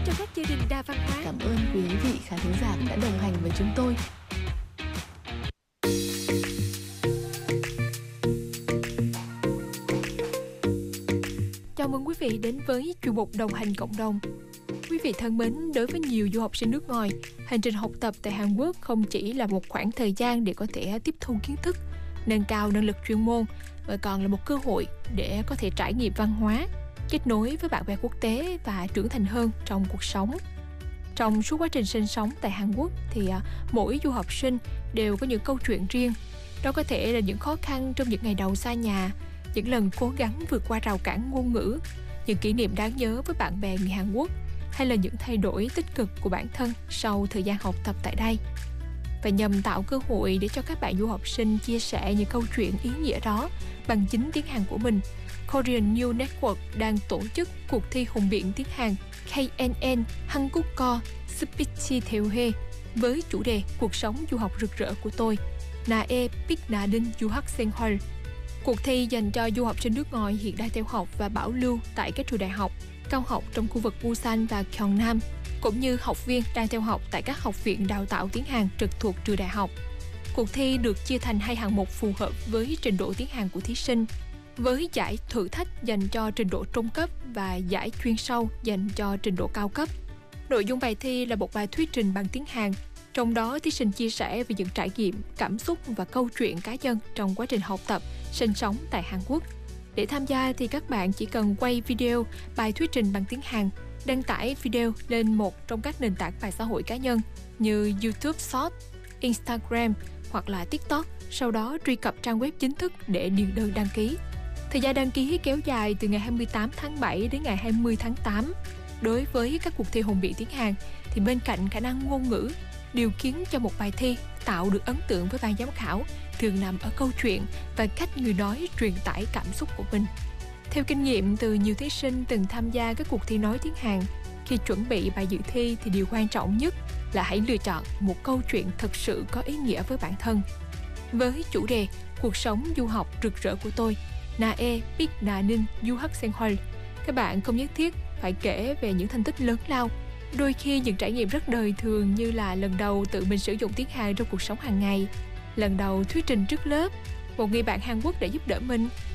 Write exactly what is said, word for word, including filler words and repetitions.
cho các gia đình đa văn hóa. Cảm ơn quý vị khán thính giả đã đồng hành với chúng tôi. Chào mừng quý vị đến với chuyên mục Đồng hành cộng đồng. Quý vị thân mến, đối với nhiều du học sinh nước ngoài, hành trình học tập tại Hàn Quốc không chỉ là một khoảng thời gian để có thể tiếp thu kiến thức, nâng cao năng lực chuyên môn, mà còn là một cơ hội để có thể trải nghiệm văn hóa, kết nối với bạn bè quốc tế và trưởng thành hơn trong cuộc sống. Trong suốt quá trình sinh sống tại Hàn Quốc thì mỗi du học sinh đều có những câu chuyện riêng. Đó có thể là những khó khăn trong những ngày đầu xa nhà, những lần cố gắng vượt qua rào cản ngôn ngữ, những kỷ niệm đáng nhớ với bạn bè người Hàn Quốc, hay là những thay đổi tích cực của bản thân sau thời gian học tập tại đây. Và nhằm tạo cơ hội để cho các bạn du học sinh chia sẻ những câu chuyện ý nghĩa đó bằng chính tiếng Hàn của mình, Korean New Network đang tổ chức cuộc thi hùng biện tiếng Hàn K N N 한국어 스피치 대회 với chủ đề Cuộc sống du học rực rỡ của tôi, 나의 빛나는 유학생활. Cuộc thi dành cho du học sinh nước ngoài hiện đang theo học và bảo lưu tại các trường đại học, cao học trong khu vực Busan và Gyeongnam, cũng như học viên đang theo học tại các học viện đào tạo tiếng Hàn trực thuộc trường đại học. Cuộc thi được chia thành hai hạng mục phù hợp với trình độ tiếng Hàn của thí sinh, với giải thử thách dành cho trình độ trung cấp và giải chuyên sâu dành cho trình độ cao cấp. Nội dung bài thi là một bài thuyết trình bằng tiếng Hàn, trong đó thí sinh chia sẻ về những trải nghiệm, cảm xúc và câu chuyện cá nhân trong quá trình học tập, sinh sống tại Hàn Quốc. Để tham gia thì các bạn chỉ cần quay video bài thuyết trình bằng tiếng Hàn, đăng tải video lên một trong các nền tảng mạng xã hội cá nhân như YouTube Short, Instagram hoặc là TikTok, sau đó truy cập trang web chính thức để điền đơn đăng ký. Thời gian đăng ký kéo dài từ ngày hai mươi tám tháng bảy đến ngày hai mươi tháng tám. Đối với các cuộc thi hùng biện tiếng Hàn thì bên cạnh khả năng ngôn ngữ, điều khiến cho một bài thi tạo được ấn tượng với ban giám khảo thường nằm ở câu chuyện và cách người nói truyền tải cảm xúc của mình. Theo kinh nghiệm từ nhiều thí sinh từng tham gia các cuộc thi nói tiếng Hàn, khi chuẩn bị bài dự thi thì điều quan trọng nhất là hãy lựa chọn một câu chuyện thật sự có ý nghĩa với bản thân. Với chủ đề Cuộc sống du học rực rỡ của tôi, 나의 빛나는 유학생활, các bạn không nhất thiết phải kể về những thành tích lớn lao. Đôi khi những trải nghiệm rất đời thường như là lần đầu tự mình sử dụng tiếng Hàn trong cuộc sống hàng ngày, lần đầu thuyết trình trước lớp, một người bạn Hàn Quốc đã giúp đỡ mình,